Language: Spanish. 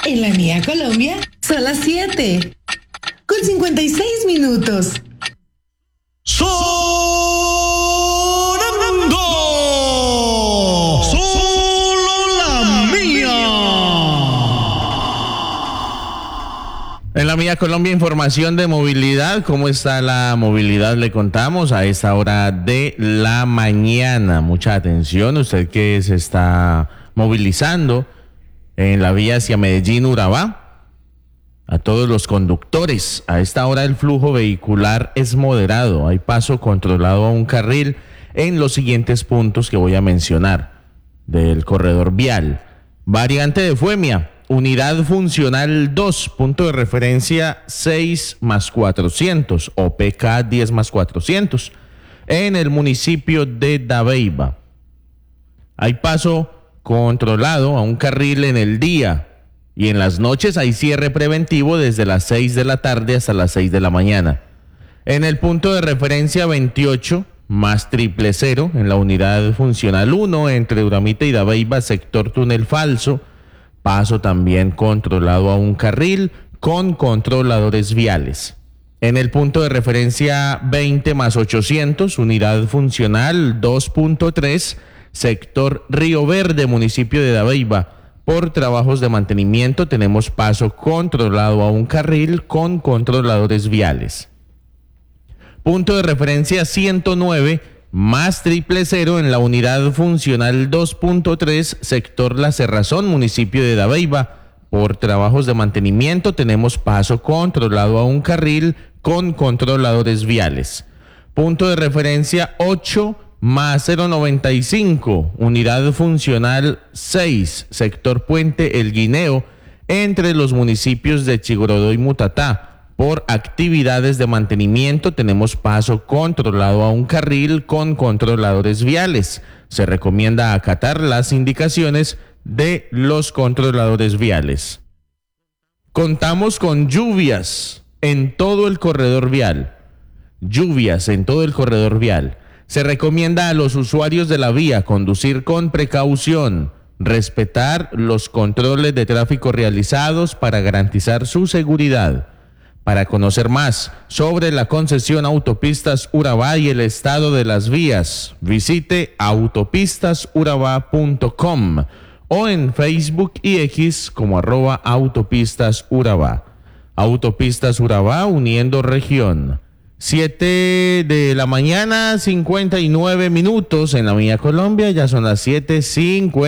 En la mía Colombia son las 7, con 56 minutos. ¡Sonando! ¡Solo la mía! En la mía Colombia, información de movilidad. ¿Cómo está la movilidad? Le contamos a esta hora de la mañana. Mucha atención, usted que se está movilizando en la vía hacia Medellín, Urabá. A todos los conductores, a esta hora el flujo vehicular es moderado. Hay paso controlado a un carril en los siguientes puntos que voy a mencionar del corredor vial. Variante de Fuemia, unidad funcional 2, punto de referencia 6+400 o PK 10+400 en el municipio de Dabeiba. Hay paso controlado a un carril en el día. Y en las noches hay cierre preventivo desde las 6 de la tarde hasta las 6 de la mañana. En el punto de referencia 28 más 000 en la unidad funcional 1 entre Uramita y Dabeiba, sector túnel falso. Paso también controlado a un carril con controladores viales. En el punto de referencia 20 más 800, unidad funcional 2.3, sector Río Verde, municipio de Dabeiba. Por trabajos de mantenimiento tenemos paso controlado a un carril con controladores viales. Punto de referencia 109 más 000 en la unidad funcional 2.3, sector La Cerrazón, municipio de Dabeiba. Por trabajos de mantenimiento tenemos paso controlado a un carril con controladores viales. Punto de referencia 8 más 095, unidad funcional 6, sector Puente El Guineo, entre los municipios de Chigorodó y Mutatá. Por actividades de mantenimiento tenemos paso controlado a un carril con controladores viales. Se recomienda acatar las indicaciones de los controladores viales. Contamos con lluvias en todo el corredor vial. Lluvias en todo el corredor vial. Se recomienda a los usuarios de la vía conducir con precaución, respetar los controles de tráfico realizados para garantizar su seguridad. Para conocer más sobre la concesión Autopistas Urabá y el estado de las vías, visite autopistasurabá.com o en Facebook y X como @autopistasurabá. Autopistas Urabá, uniendo región. 7 de la mañana, 59 minutos en la mía Colombia, ya son las 7:50.